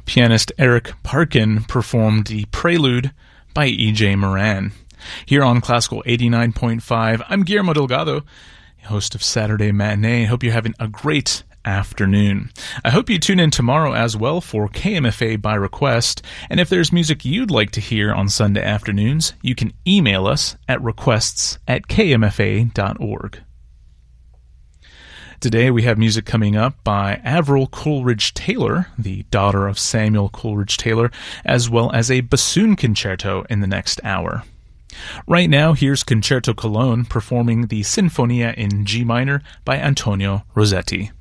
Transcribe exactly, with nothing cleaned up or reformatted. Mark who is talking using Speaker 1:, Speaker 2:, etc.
Speaker 1: Pianist Eric Parkin performed the Prelude by E J Moran. Here on Classical eighty-nine point five, I'm Guillermo Delgado, host of Saturday Matinee. I hope you're having a great afternoon. I hope you tune in tomorrow as well for K M F A by request, and if there's music you'd like to hear on Sunday afternoons, you can email us at requests at k m f a dot org. Today we have music coming up by Avril Coleridge Taylor, the daughter of Samuel Coleridge Taylor, as well as a bassoon concerto in the next hour. Right now, here's Concerto Cologne performing the Sinfonia in G minor by Antonio Rossetti.